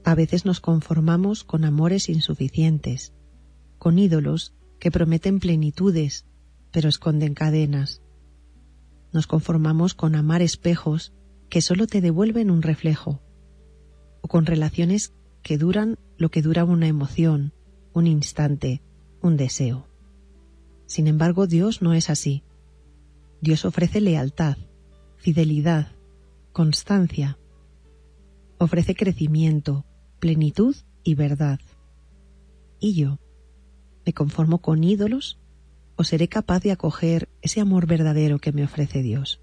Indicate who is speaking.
Speaker 1: A veces nos conformamos con amores insuficientes, con ídolos que prometen plenitudes, pero esconden cadenas. Nos conformamos con amar espejos que solo te devuelven un reflejo, o con relaciones que duran lo que dura una emoción, un instante, un deseo. Sin embargo, Dios no es así. Dios ofrece lealtad, fidelidad, constancia. Ofrece crecimiento, plenitud y verdad. ¿Y yo? ¿Me conformo con ídolos o seré capaz de acoger ese amor verdadero que me ofrece Dios?